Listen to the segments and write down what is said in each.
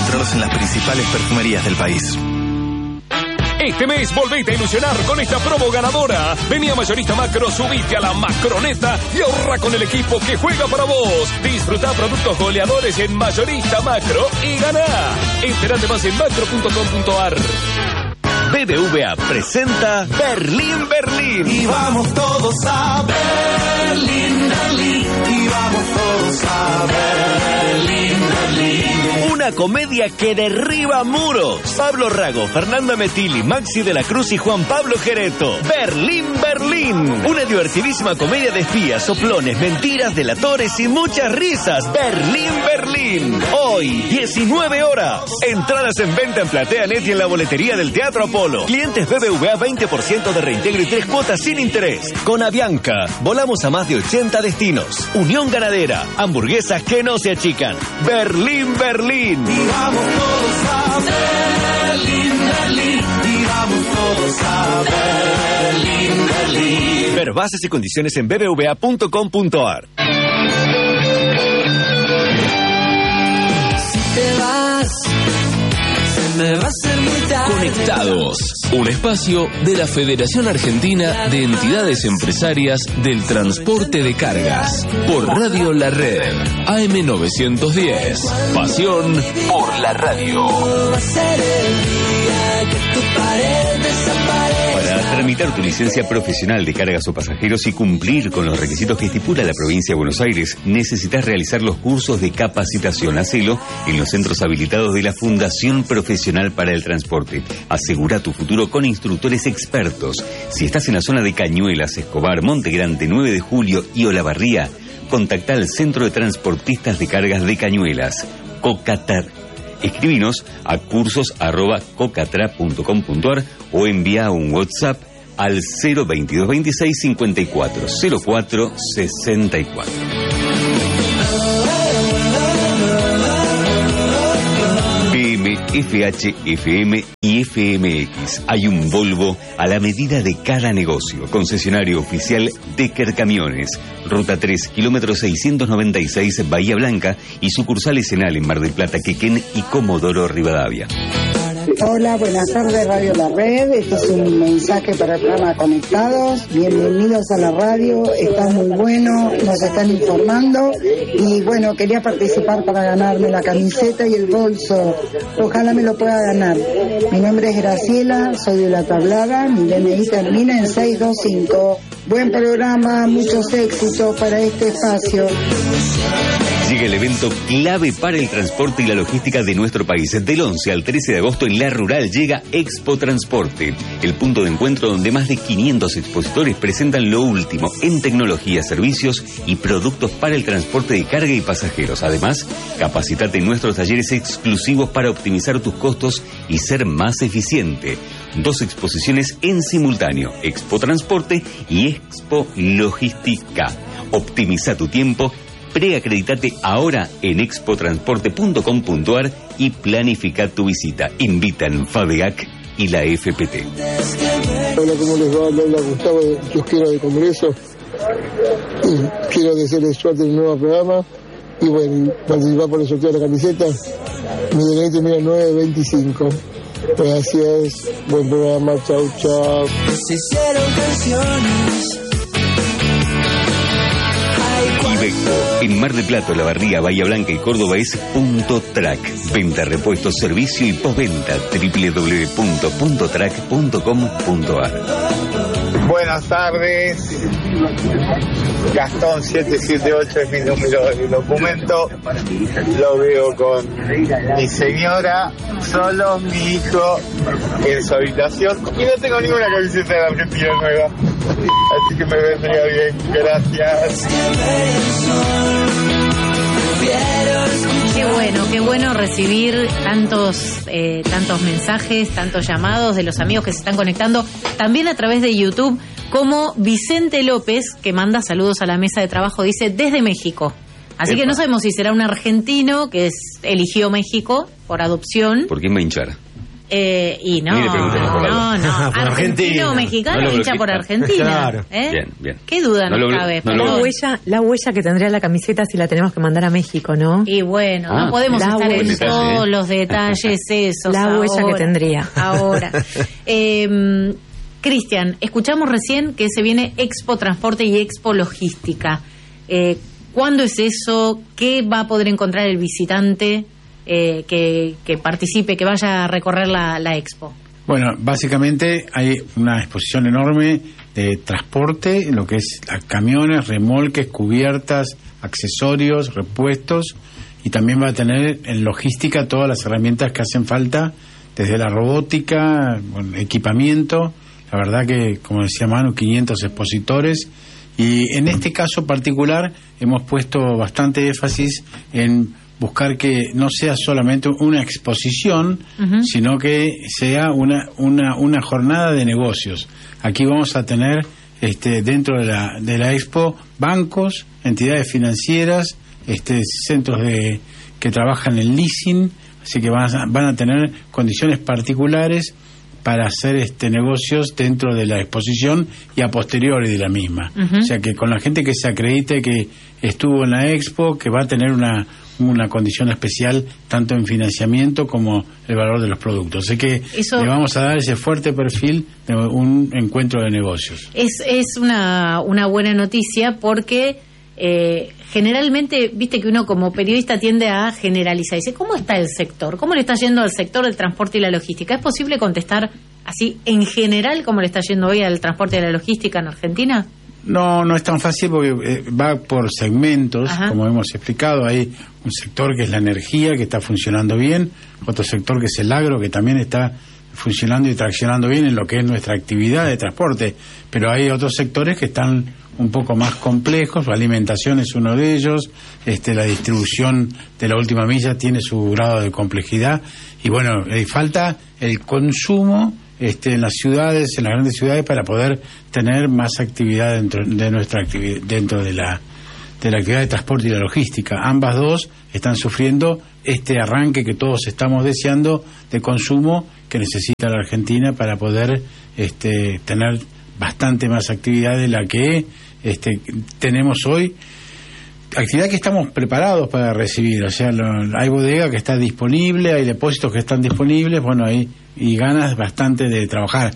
encontrarlos en las principales perfumerías del país. Este mes volvete a ilusionar con esta promo ganadora. Vení a Mayorista Macro, subite a la Macroneta y ahorra con el equipo que juega para vos. Disfruta productos goleadores en Mayorista Macro y ganá. Entérate más en macro.com.ar. BBVA presenta Berlín, Berlín. Y vamos todos a Berlín, Berlín. Y vamos todos a Berlín, Berlín. Una comedia que derriba muros. Pablo Rago, Fernanda Metilli, Maxi de la Cruz y Juan Pablo Gereto. Berlín, Berlín. Una divertidísima comedia de espías, soplones, mentiras, delatores y muchas risas. Berlín, Berlín. Hoy, 19 horas. Entradas en venta en PlateaNet y en la boletería del Teatro Apolo. Clientes BBVA 20% de reintegro y 3 cuotas sin interés. Con Avianca, volamos a más de 80 destinos. Unión Ganadera, hamburguesas que no se achican. Berlín, Berlín. Y vamos todos a Berlín, Berlín. Y vamos todos a Berlín, Berlín. Ver bases y condiciones en bbva.com.ar. Si te vas, se me va a hacer muy tarde. Conectados, un espacio de la Federación Argentina de Entidades Empresarias del Transporte de Cargas, por Radio La Red, AM910, pasión por la radio. Va a ser el día que tu pared desaparezca. Para tramitar tu licencia profesional de cargas o pasajeros y cumplir con los requisitos que estipula la provincia de Buenos Aires, necesitas realizar los cursos de capacitación. Hacelo en los centros habilitados de la Fundación Profesional para el Transporte. Asegura tu futuro con instructores expertos. Si estás en la zona de Cañuelas, Escobar, Monte Grande, 9 de Julio y Olavarría, contacta al Centro de Transportistas de Cargas de Cañuelas, COCATAR. Escribinos a cursos@cocatra.com.ar o envía un WhatsApp al 02226 54 04 64. FH, FM y FMX. Hay un Volvo a la medida de cada negocio. Concesionario oficial Decker Camiones. Ruta 3, kilómetro 696, Bahía Blanca y sucursal Esenal en Mar del Plata, Quequén y Comodoro Rivadavia. Hola, buenas tardes Radio La Red. Este es un mensaje para el programa Conectados. Bienvenidos a la radio, está muy bueno, nos están informando y bueno, quería participar para ganarme la camiseta y el bolso. Ojalá me lo pueda ganar. Mi nombre es Graciela, soy de La Tablada, mi DNI termina en 625. Buen programa, muchos éxitos para este espacio. Llega el evento clave para el transporte y la logística de nuestro país. Del 11 al 13 de agosto en La Rural llega Expo Transporte, el punto de encuentro donde más de 500 expositores presentan lo último en tecnología, servicios y productos para el transporte de carga y pasajeros. Además, capacitate en nuestros talleres exclusivos para optimizar tus costos y ser más eficiente. 2 exposiciones en simultáneo, Expo Transporte y Expo Logística. Optimiza tu tiempo. Preacreditate ahora en expotransporte.com.ar y planifica tu visita. Invitan FADEAC y la FPT. Hola, ¿cómo les va? Habla Gustavo de Kiosquero de Congreso. Quiero desearles suerte en el nuevo programa y bueno, participar por el sorteo de la camiseta. Mi DNI termina 925. Gracias, buen programa, chau, chau. Se hicieron canciones. Iveco, en Mar del Plata, Olavarría, Bahía Blanca y Córdoba es .track. Venta, repuestos, servicio y postventa. www.track.com.ar. Buenas tardes. Gastón 778 es mi número de documento. Lo veo con mi señora, solo mi hijo en su habitación. Y no tengo ninguna camiseta de Argentina nueva. Así que me vendría bien. Gracias. Qué bueno recibir tantos mensajes, tantos llamados de los amigos que se están conectando, también a través de YouTube, como Vicente López, que manda saludos a la mesa de trabajo, dice desde México. Así que no sabemos si será un argentino que eligió México por adopción. ¿Por quién va a hinchar? Y no, argentino o mexicano hincha por Argentina. Claro. Bien. ¿Qué duda nos cabe? La huella que tendría la camiseta si la tenemos que mandar a México, ¿no? Y bueno, no podemos estar en todos los detalles esos. La huella que tendría. Ahora. Cristian, escuchamos recién que se viene Expo Transporte y Expo Logística. ¿Cuándo es eso? ¿Qué va a poder encontrar el visitante que participe, que vaya a recorrer la Expo? Bueno, básicamente hay una exposición enorme de transporte, lo que es camiones, remolques, cubiertas, accesorios, repuestos, y también va a tener en logística todas las herramientas que hacen falta, desde la robótica, equipamiento. La verdad que, como decía Manu, 500 expositores, y en este caso particular hemos puesto bastante énfasis en buscar que no sea solamente una exposición, sino que sea una jornada de negocios. Aquí vamos a tener dentro de la Expo bancos, entidades financieras, centros que trabajan en leasing, así que van a tener condiciones particulares para hacer negocios dentro de la exposición y a posteriori de la misma. O sea que con la gente que se acredite que estuvo en la Expo, que va a tener una condición especial tanto en financiamiento como el valor de los productos. Así que le vamos a dar ese fuerte perfil de un encuentro de negocios. Es una buena noticia porque generalmente, viste que uno como periodista tiende a generalizar. Dice, ¿cómo está el sector? ¿Cómo le está yendo al sector del transporte y la logística? ¿Es posible contestar así en general cómo le está yendo hoy al transporte y la logística en Argentina? No es tan fácil porque va por segmentos, como hemos explicado. Hay un sector que es la energía, que está funcionando bien, otro sector que es el agro, que también está funcionando y traccionando bien en lo que es nuestra actividad de transporte, pero hay otros sectores que están un poco más complejos. La alimentación es uno de ellos, la distribución de la última milla tiene su grado de complejidad, y bueno, falta el consumo en las ciudades, en las grandes ciudades, para poder tener más actividad dentro de nuestra actividad, dentro de la actividad de transporte y la logística. Ambas dos están sufriendo este arranque que todos estamos deseando de consumo que necesita la Argentina para poder tener bastante más actividad de la que tenemos hoy, actividad que estamos preparados para recibir. O sea, hay bodega que está disponible, hay depósitos que están disponibles, bueno, hay y ganas bastante de trabajar.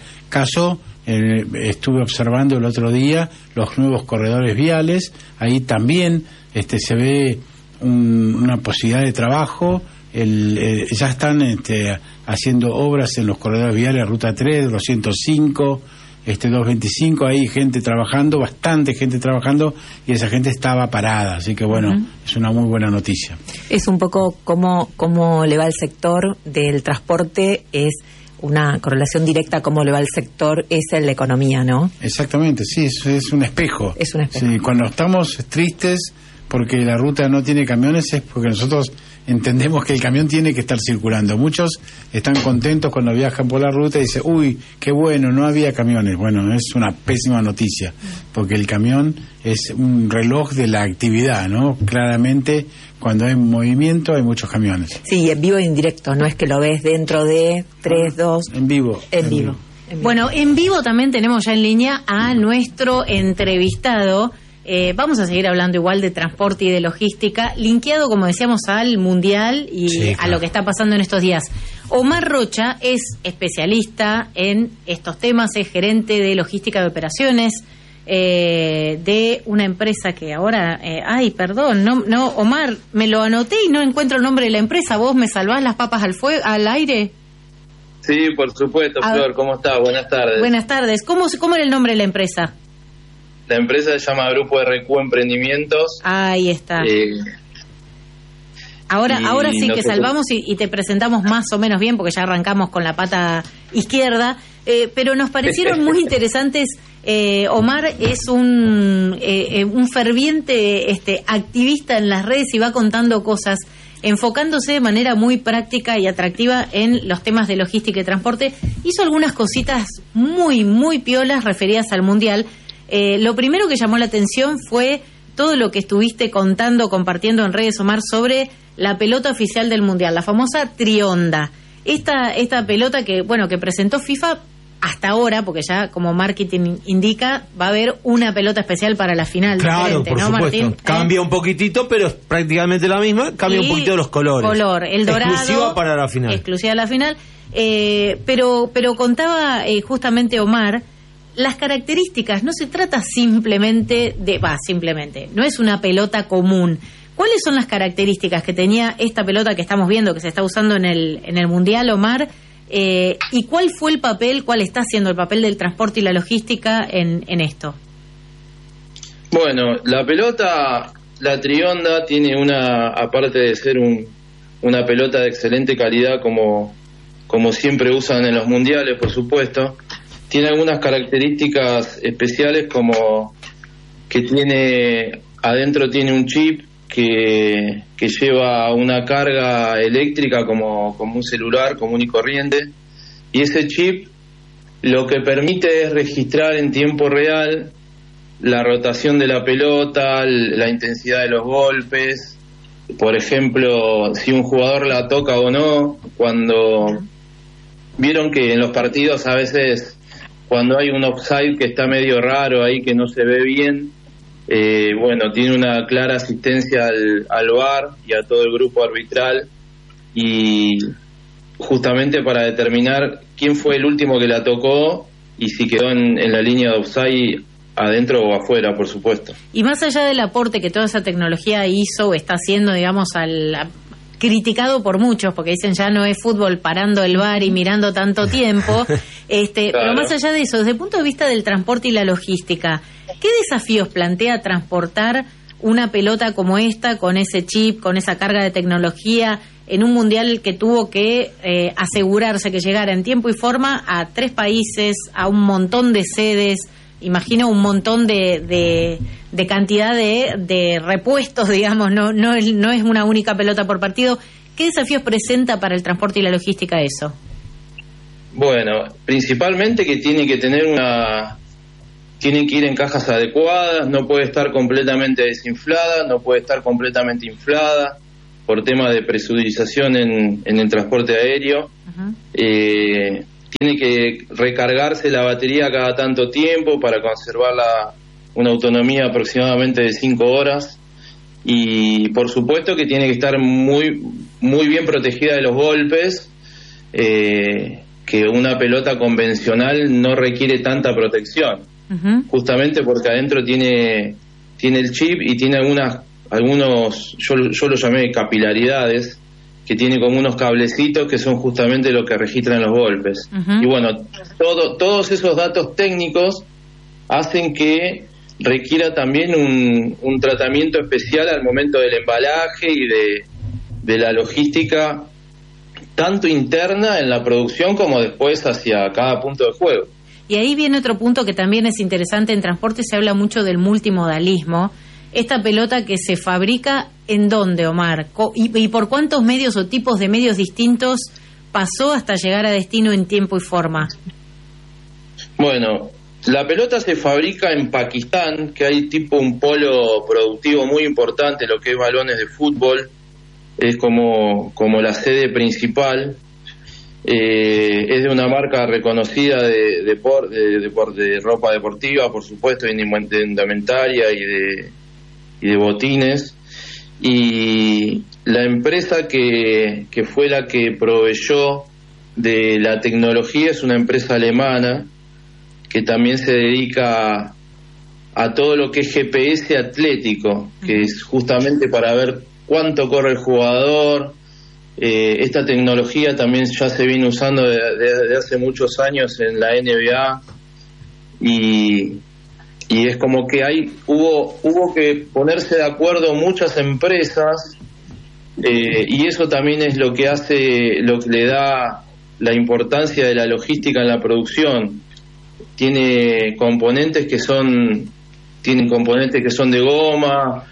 Estuve observando el otro día los nuevos corredores viales, ahí también se ve una posibilidad de trabajo. Ya están haciendo obras en los corredores viales, Ruta 3, 205, 225, hay gente trabajando, bastante gente trabajando, y esa gente estaba parada, así que bueno, es una muy buena noticia. Es un poco cómo le va al sector del transporte, es una correlación directa a cómo le va al sector es en la economía, ¿no? Exactamente, sí, es un espejo. Es un espejo. Sí, cuando estamos tristes porque la ruta no tiene camiones, es porque nosotros entendemos que el camión tiene que estar circulando. Muchos están contentos cuando viajan por la ruta y dicen, uy, qué bueno, no había camiones. Bueno, es una pésima noticia, porque el camión es un reloj de la actividad, ¿no? Claramente, cuando hay movimiento hay muchos camiones. Sí, en vivo e en directo, no es que lo ves dentro de 3, 2... En vivo. En vivo. Bueno, en vivo también tenemos ya en línea a nuestro entrevistado. Vamos a seguir hablando igual de transporte y de logística, linkeado, como decíamos, al Mundial y sí, a lo que está pasando en estos días. Omar Rocha es especialista en estos temas, es gerente de logística de operaciones de una empresa que ahora... no, Omar, me lo anoté y no encuentro el nombre de la empresa. ¿Vos me salvás las papas al aire? Sí, por supuesto, Flor. ¿Cómo estás? Buenas tardes. Buenas tardes. ¿Cómo era el nombre de la empresa? La empresa se llama Grupo RQ Emprendimientos. Ahí está. Ahora sí que salvamos y te presentamos más o menos bien, porque ya arrancamos con la pata izquierda, pero nos parecieron muy interesantes. Omar es un ferviente activista en las redes y va contando cosas, enfocándose de manera muy práctica y atractiva en los temas de logística y transporte. Hizo algunas cositas muy, muy piolas referidas al Mundial. Lo primero que llamó la atención fue todo lo que estuviste compartiendo en redes, Omar, sobre la pelota oficial del Mundial, la famosa Trionda. esta pelota que presentó FIFA hasta ahora, porque ya como marketing indica, va a haber una pelota especial para la final. Claro, por ¿no, supuesto. Martín? Cambia un poquitito, pero es prácticamente la misma. Cambia un poquito los colores. El dorado. Exclusiva para la final. Exclusiva a la final. Pero contaba justamente Omar, las características, no se trata simplemente no es una pelota común. ¿Cuáles son las características que tenía esta pelota que estamos viendo, que se está usando en el Mundial, Omar? ¿Y cuál está siendo el papel del transporte y la logística en esto? Bueno, la pelota, la Trionda, tiene aparte de ser una pelota de excelente calidad como siempre usan en los mundiales, por supuesto, tiene algunas características especiales, como que adentro tiene un chip que lleva una carga eléctrica como un celular común y corriente, y ese chip lo que permite es registrar en tiempo real la rotación de la pelota, la intensidad de los golpes, por ejemplo, si un jugador la toca o no. Cuando vieron que en los partidos a veces cuando hay un offside que está medio raro ahí, que no se ve bien, tiene una clara asistencia al VAR y a todo el grupo arbitral, y justamente para determinar quién fue el último que la tocó y si quedó en la línea de offside adentro o afuera, por supuesto. Y más allá del aporte que toda esa tecnología hizo o está haciendo, digamos, criticado por muchos, porque dicen ya no es fútbol parando el VAR y mirando tanto tiempo, Claro. Pero más allá de eso, desde el punto de vista del transporte y la logística, ¿qué desafíos plantea transportar una pelota como esta, con ese chip, con esa carga de tecnología, en un mundial que tuvo que asegurarse que llegara en tiempo y forma a 3 países, a un montón de sedes? Imagino un montón de cantidad de repuestos, digamos, no es una única pelota por partido. ¿Qué desafíos presenta para el transporte y la logística eso? Bueno, principalmente que tiene que ir en cajas adecuadas, no puede estar completamente desinflada, no puede estar completamente inflada por tema de presurización en el transporte aéreo. Tiene que recargarse la batería cada tanto tiempo para conservar una autonomía aproximadamente de 5 horas, y por supuesto que tiene que estar muy, muy bien protegida de los golpes, que una pelota convencional no requiere tanta protección, justamente porque adentro tiene el chip y tiene algunos, yo lo llamé capilaridades, que tiene como unos cablecitos que son justamente lo que registran los golpes. Y bueno, todos esos datos técnicos hacen que requiera también un tratamiento especial al momento del embalaje y de la logística, tanto interna en la producción como después hacia cada punto de juego. Y ahí viene otro punto que también es interesante. En transporte se habla mucho del multimodalismo. Esta pelota que se fabrica, ¿en dónde, Omar? ¿Y por cuántos medios o tipos de medios distintos pasó hasta llegar a destino en tiempo y forma? Bueno, la pelota se fabrica en Pakistán, que hay un polo productivo muy importante, lo que es balones de fútbol, es como la sede principal. Es de una marca reconocida de ropa deportiva, por supuesto, de indumentaria y de botines, y la empresa que fue la que proveyó de la tecnología es una empresa alemana que también se dedica a todo lo que es GPS atlético, que es justamente para ver cuánto corre el jugador. Esta tecnología también ya se viene usando desde hace muchos años en la NBA, y es como que hubo que ponerse de acuerdo muchas empresas, y eso también es lo que le da la importancia de la logística en la producción. Tienen componentes que son de goma,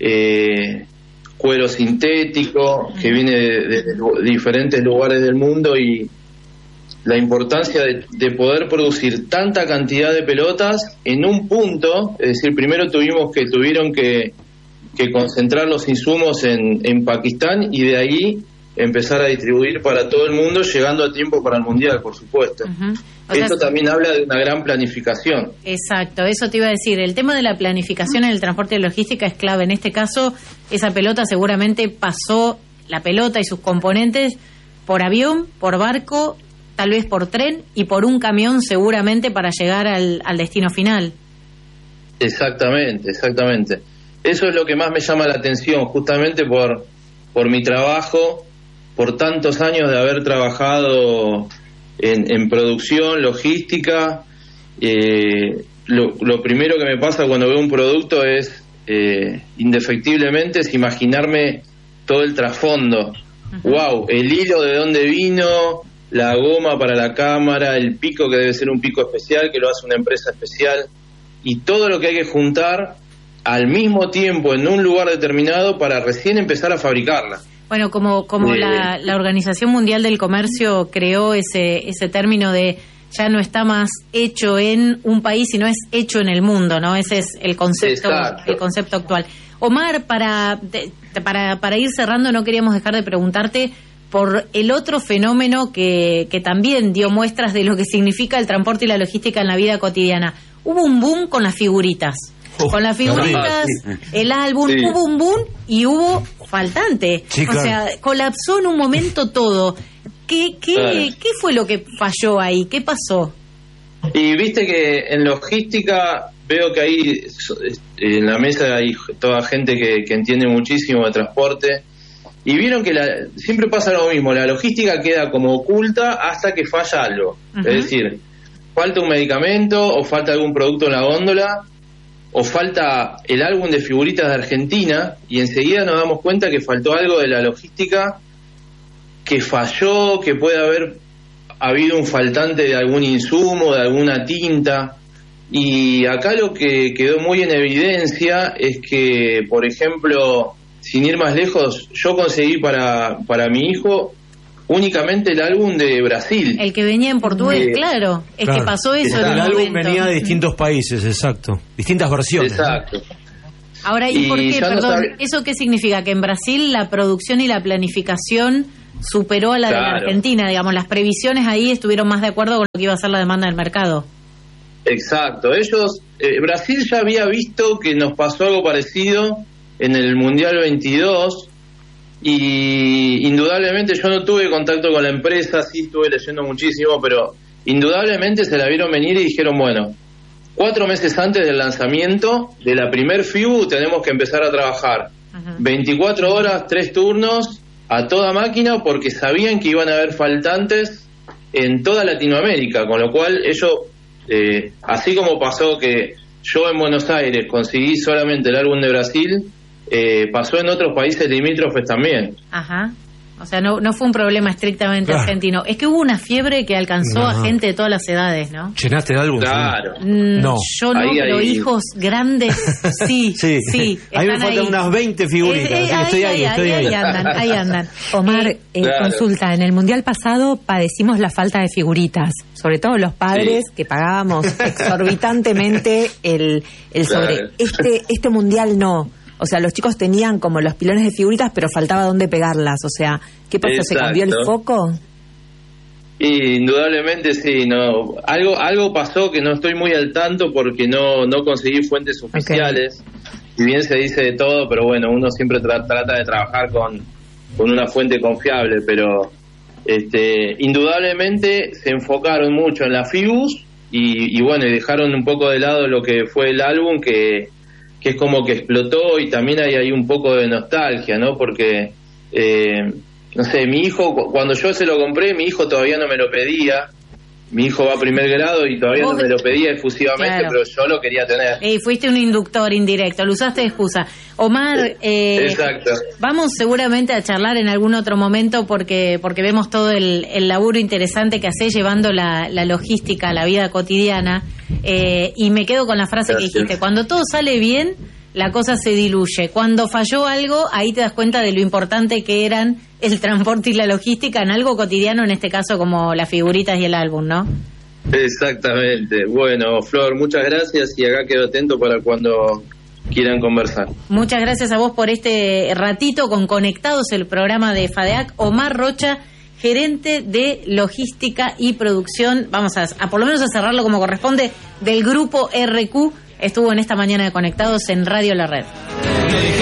cuero sintético que viene de diferentes lugares del mundo, y la importancia de poder producir tanta cantidad de pelotas en un punto. Es decir, primero tuvieron que concentrar los insumos en Pakistán, y de ahí empezar a distribuir para todo el mundo, llegando a tiempo para el Mundial, por supuesto. Esto también habla de una gran planificación. Exacto, eso te iba a decir. El tema de la planificación en el transporte y logística es clave. En este caso, esa pelota seguramente pasó, la pelota y sus componentes, por avión, por barco, tal vez por tren y por un camión seguramente para llegar al destino final. Exactamente. Eso es lo que más me llama la atención, justamente por mi trabajo, por tantos años de haber trabajado en producción, logística. Lo primero que me pasa cuando veo un producto es, indefectiblemente, es imaginarme todo el trasfondo. Wow, el hilo de dónde vino, la goma para la cámara, el pico que debe ser un pico especial, que lo hace una empresa especial, y todo lo que hay que juntar al mismo tiempo en un lugar determinado para recién empezar a fabricarla. Bueno, como la Organización Mundial del Comercio creó ese término de ya no está más hecho en un país, sino es hecho en el mundo, ¿no? Ese es el concepto actual. Omar, para ir cerrando, no queríamos dejar de preguntarte por el otro fenómeno que también dio muestras de lo que significa el transporte y la logística en la vida cotidiana. Hubo un boom con las figuritas. Con las figuritas, el álbum, hubo un boom y hubo faltante. Sí, claro. O sea, colapsó en un momento todo. ¿Qué fue lo que falló ahí? ¿Qué pasó? Y viste que en logística veo que ahí en la mesa hay toda gente que entiende muchísimo de transporte, y vieron que siempre pasa lo mismo, la logística queda como oculta hasta que falla algo. Es decir, falta un medicamento o falta algún producto en la góndola o falta el álbum de figuritas de Argentina, y enseguida nos damos cuenta que faltó algo de la logística, que falló, que puede haber habido un faltante de algún insumo, de alguna tinta. Y acá lo que quedó muy en evidencia es que, por ejemplo, sin ir más lejos, yo conseguí para mi hijo únicamente el álbum de Brasil. El que venía en portugués, claro. Es que pasó eso en un momento. El álbum venía de distintos países, exacto. Distintas versiones. Exacto. Ahora, ¿y por qué? Perdón, ¿eso qué significa? Que en Brasil la producción y la planificación superó a la de la Argentina, digamos, las previsiones ahí estuvieron más de acuerdo con lo que iba a ser la demanda del mercado. Exacto. Brasil ya había visto que nos pasó algo parecido en el Mundial 22, y indudablemente yo no tuve contacto con la empresa, sí estuve leyendo muchísimo, pero indudablemente se la vieron venir y dijeron, bueno, 4 meses antes del lanzamiento de la primer FIBU tenemos que empezar a trabajar 24 horas, 3 turnos, a toda máquina, porque sabían que iban a haber faltantes en toda Latinoamérica, con lo cual ellos, así como pasó que yo en Buenos Aires conseguí solamente el álbum de Brasil, pasó en otros países limítrofes también. Ajá. O sea, no fue un problema estrictamente argentino. Es que hubo una fiebre que alcanzó a gente de todas las edades, ¿no? ¿Llenaste el álbum? Claro. No. Yo no, pero hijos grandes, sí. A mí me faltan unas 20 figuritas. Ahí andan. Omar, consulta, en el Mundial pasado padecimos la falta de figuritas, sobre todo los padres que pagábamos exorbitantemente el sobre. Este Mundial no. O sea, los chicos tenían como los pilones de figuritas, pero faltaba dónde pegarlas. O sea, ¿qué pasó? Exacto. ¿Se cambió el foco? Y indudablemente sí, no. Algo pasó que no estoy muy al tanto porque no conseguí fuentes oficiales. Si bien se dice de todo, pero bueno, uno siempre trata de trabajar con una fuente confiable, pero indudablemente se enfocaron mucho en la FIBUS y bueno, y dejaron un poco de lado lo que fue el álbum, que es como que explotó, y también hay un poco de nostalgia, ¿no? Porque, no sé, mi hijo, cuando yo se lo compré, mi hijo todavía no me lo pedía. Mi hijo va a primer grado y todavía no me lo pedía efusivamente, pero yo lo quería tener. Fuiste un inductor indirecto, lo usaste de excusa. Omar, exacto. Vamos seguramente a charlar en algún otro momento porque vemos todo el laburo interesante que hacés llevando la logística a la vida cotidiana, y me quedo con la frase que dijiste: cuando todo sale bien, la cosa se diluye. Cuando falló algo, ahí te das cuenta de lo importante que eran el transporte y la logística en algo cotidiano, en este caso como las figuritas y el álbum, ¿no? Exactamente. Bueno, Flor, muchas gracias, y acá quedo atento para cuando quieran conversar. Muchas gracias a vos por este ratito con Conectados, el programa de FADEAC. Omar Rocha, gerente de logística y producción, vamos a por lo menos a cerrarlo como corresponde, del grupo RQ, estuvo en esta mañana de Conectados en Radio La Red.